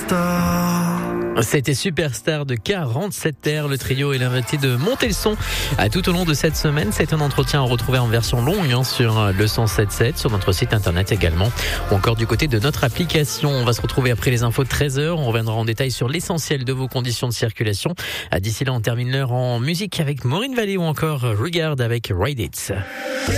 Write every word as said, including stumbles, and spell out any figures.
Superstar. C'était Superstar de quarante-sept terres. Le trio est l'invité de monter le son à tout au long de cette semaine. C'est un entretien à retrouver en version longue hein, sur le cent sept sept, sur notre site internet également, ou encore du côté de notre application. On va se retrouver après les infos de treize heures. On reviendra en détail sur l'essentiel de vos conditions de circulation. D'ici là, on termine l'heure en musique avec Maureen Vallée ou encore Regard avec Ride It.